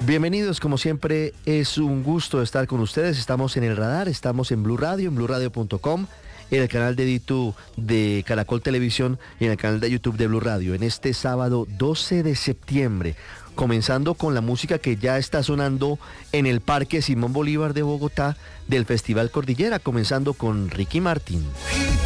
Bienvenidos, como siempre, es un gusto estar con ustedes. Estamos en el radar, estamos en Blue Radio, en bluradio.com, en el canal de YouTube de Caracol Televisión y en el canal de YouTube de Blue Radio. En este sábado 12 de septiembre, comenzando con la música que ya está sonando en el Parque Simón Bolívar de Bogotá del Festival Cordillera, comenzando con Ricky Martin.